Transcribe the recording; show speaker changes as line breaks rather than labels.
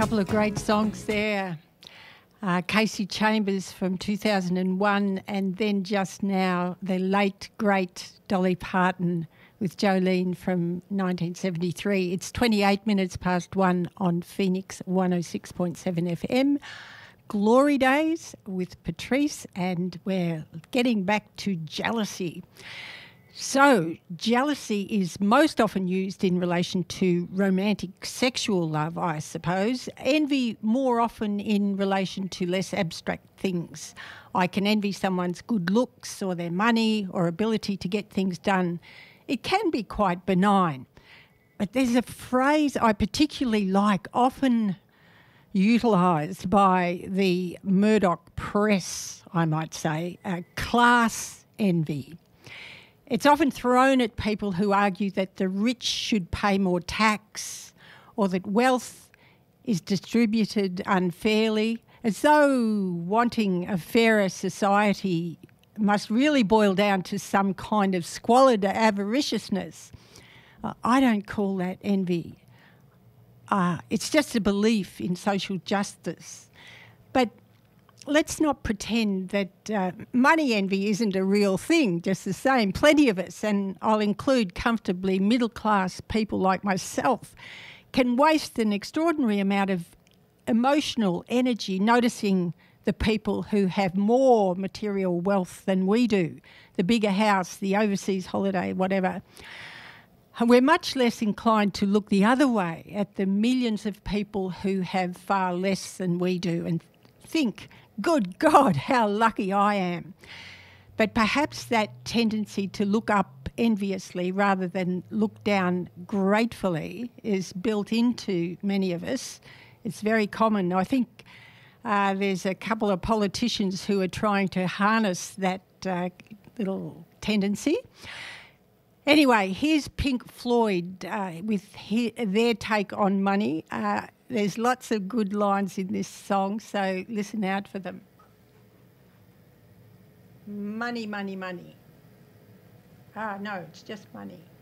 Couple of great songs there. Casey Chambers from 2001, and then just now the late, great Dolly Parton with Jolene from 1973. It's 28 minutes past 1 on Phoenix 106.7 FM. Glory Days with Patrice, and we're getting back to jealousy. So, jealousy is most often used in relation to romantic sexual love, I suppose. Envy more often in relation to less abstract things. I can envy someone's good looks or their money or ability to get things done. It can be quite benign. But there's a phrase I particularly like, often utilised by the Murdoch press, I might say, class envy. It's often thrown at people who argue that the rich should pay more tax or that wealth is distributed unfairly, as though wanting a fairer society must really boil down to some kind of squalid avariciousness. I don't call that envy. It's just a belief in social justice. But let's not pretend that money envy isn't a real thing, just the same. Plenty of us, and I'll include comfortably middle-class people like myself, can waste an extraordinary amount of emotional energy noticing the people who have more material wealth than we do, the bigger house, the overseas holiday, whatever. We're much less inclined to look the other way at the millions of people who have far less than we do and think, good God, how lucky I am. But perhaps that tendency to look up enviously rather than look down gratefully is built into many of us. It's very common. I think there's a couple of politicians who are trying to harness that little tendency. Anyway, here's Pink Floyd with their take on money. There's lots of good lines in this song, so listen out for them. Money, money, money. No, it's just money.